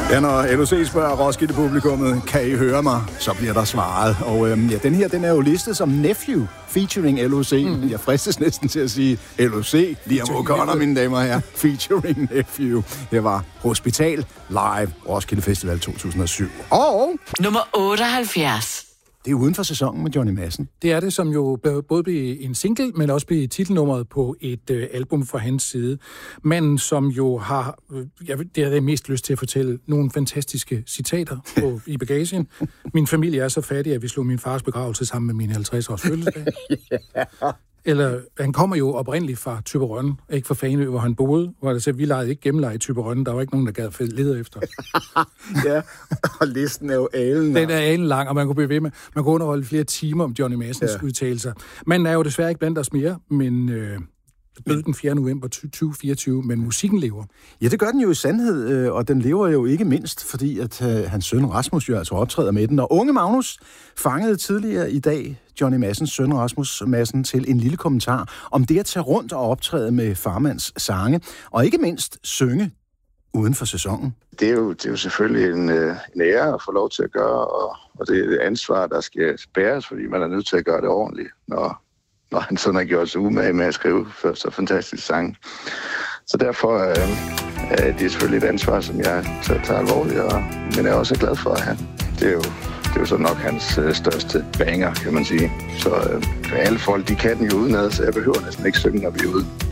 Ja, når LOC spørger Roskilde-publikummet, kan I høre mig, så bliver der svaret. Og den her, den er jo listet som Nephew, featuring LOC. Jeg fristes næsten til at sige LOC, Liam O'Connor, mine damer og herrer, featuring Nephew. Det var Hospital Live, Roskilde Festival 2007. Og nummer 78. Det er uden for sæsonen med Johnny Madsen. Det er det, som jo både blev en single, men også blev titelnummeret på et album fra hans side. Manden, som jo har, det har jeg mest lyst til at fortælle, nogle fantastiske citater i bagagen. Min familie er så fattig, at vi slog min fars begravelse sammen med min 50-års fødselsdag. Yeah. Eller, han kommer jo oprindeligt fra Thyborøn, ikke fra Fanø, hvor han boede, hvor der sagde, vi legede ikke gennemleje i Thyborøn, der var ikke nogen, der gad lede efter. Ja, og listen er jo alen. Den er alen lang, og man kunne blive ved med. Man kunne underholde flere timer om Johnny Madsens udtalelser. Manden er jo desværre ikke blandt os mere, men døde den 4. november 2024, men musikken lever. Ja, det gør den jo i sandhed, og den lever jo ikke mindst, fordi at hans søn Rasmus jo altså optræder med den. Og unge Magnus fangede tidligere i dag Johnny Madsens søn Rasmus Madsen til en lille kommentar om det at tage rundt og optræde med farmands sange, og ikke mindst synge uden for sæsonen. Det er jo selvfølgelig en ære at få lov til at gøre, og det er et ansvar, der skal bæres, fordi man er nødt til at gøre det ordentligt, når han sådan har gjort sig umage med at skrive for så fantastisk sang. Så derfor er det selvfølgelig et ansvar, som jeg tager alvorligt, men jeg er også glad for at have. Det er jo så nok hans største banger, kan man sige. Så alle folk, de kan den jo udenad, så jeg behøver næsten ikke synge, når vi er ude.